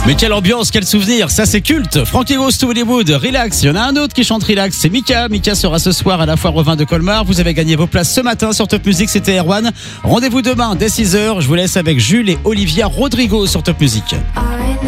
Mais quelle ambiance, quel souvenir, ça c'est culte. Frankie Goes to Hollywood, relax. Il y en a un autre qui chante relax, c'est Mika. Mika sera ce soir à la foire aux vins de Colmar. Vous avez gagné vos places ce matin sur Top Music, c'était Erwan. Rendez-vous demain dès 6h. Je vous laisse avec Jules et Olivia Rodrigo sur Top Music.